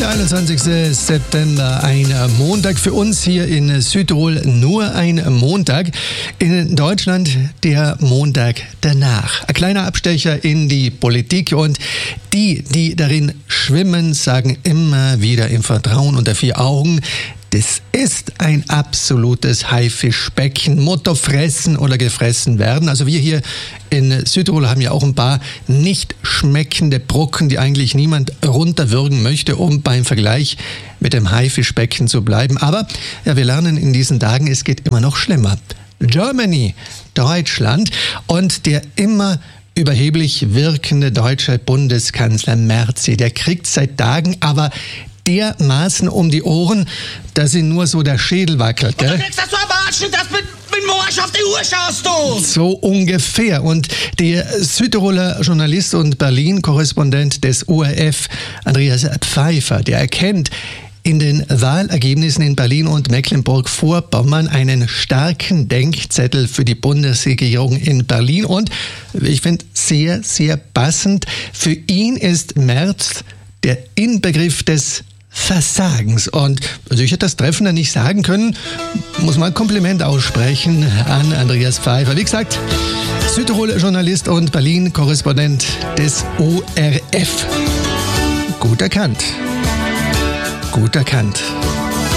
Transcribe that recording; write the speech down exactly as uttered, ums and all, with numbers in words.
Der einundzwanzigste September, ein Montag für uns hier in Südtirol, nur ein Montag. In Deutschland der Montag danach. Ein kleiner Abstecher in die Politik und die, die darin schwimmen, sagen immer wieder im Vertrauen unter vier Augen, das ist ein absolutes Haifischbecken. Motto fressen oder gefressen werden. Also wir hier in Südtirol haben ja auch ein paar nicht schmeckende Brocken, die eigentlich niemand runterwürgen möchte, um beim Vergleich mit dem Haifischbecken zu bleiben. Aber ja, wir lernen in diesen Tagen, es geht immer noch schlimmer. Germany, Deutschland und der immer überheblich wirkende deutsche Bundeskanzler Merz, der kriegt seit Tagen aber dermaßen um die Ohren, dass ihn nur so der Schädel wackelt. Gell? Und du kriegst das so am Arsch, dass mit, mit dem Arsch auf die Uhr schaust du! So ungefähr. Und der Südtiroler Journalist und Berlin-Korrespondent des O R F, Andreas Pfeiffer, der erkennt in den Wahlergebnissen in Berlin und Mecklenburg-Vorpommern einen starken Denkzettel für die Bundesregierung in Berlin. Und ich finde sehr, sehr passend, für ihn ist Merz der Inbegriff des Versagens. Und also ich hätte das treffender nicht sagen können, muss mal ein Kompliment aussprechen an Andreas Pfeiffer. Wie gesagt, Südtirol-Journalist und Berlin-Korrespondent des O R F. Gut erkannt. Gut erkannt.